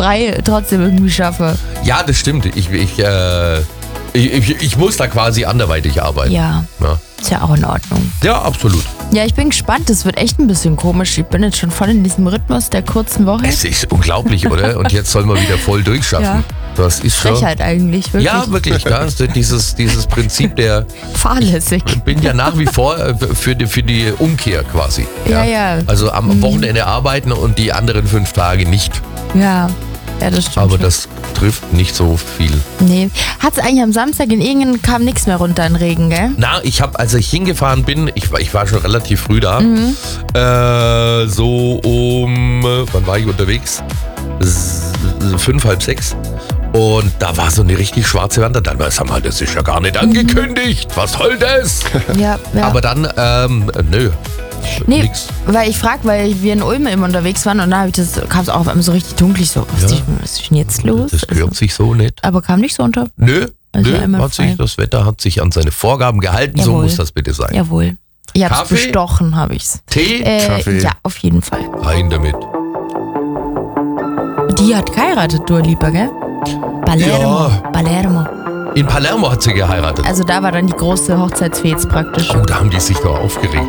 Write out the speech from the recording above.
frei trotzdem irgendwie schaffe. Ja, das stimmt. Ich muss da quasi anderweitig arbeiten. Ja, ist ja auch in Ordnung. Ja, absolut. Ja, ich bin gespannt. Das wird echt ein bisschen komisch. Ich bin jetzt schon voll in diesem Rhythmus der kurzen Woche. Es ist unglaublich, oder? Und jetzt sollen wir wieder voll durchschaffen. Ja. Das ist schon... Frechheit eigentlich, wirklich. Ja, wirklich. Da ist dieses Prinzip der... Fahrlässig. Ich bin ja nach wie vor für die Umkehr quasi. Ja. Also am Wochenende arbeiten und die anderen 5 Tage nicht. Ja, das stimmt. Aber schon. das trifft nicht so viel. Nee. Hat's eigentlich am Samstag in Ingen kam nichts mehr runter in Regen, gell? Na, als ich hingefahren bin, ich war schon relativ früh da, so wann war ich unterwegs? 5, halb 6. Und da war so eine richtig schwarze Wand. Dann war sag mal, das ist ja gar nicht angekündigt. Was soll das? Ja. Aber dann, nö. Nee, Nix. weil wir in Ulm immer unterwegs waren und da kam es auch auf einmal so richtig dunkel. So, was ist denn jetzt los? Das gehört sich so nicht. Aber kam nicht so unter. Nö, Also einmal frei. das Wetter hat sich an seine Vorgaben gehalten. So Jawohl. muss das bitte sein. Jawohl. Ich hab's Kaffee? bestochen, habe ich's. Tee? Kaffee. Ja, auf jeden Fall. Rein damit. Die hat geheiratet, Dua Lipa, gell? Palermo. In Palermo hat sie geheiratet. Also da war dann die große Hochzeitsfete praktisch. Oh, da haben die sich doch aufgeregt.